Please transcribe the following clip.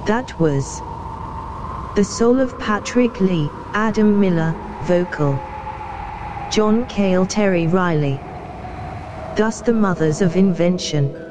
That was The Soul of Patrick Lee, Adam Miller, vocal. John Cale, Terry Riley. Thus the mothers of invention.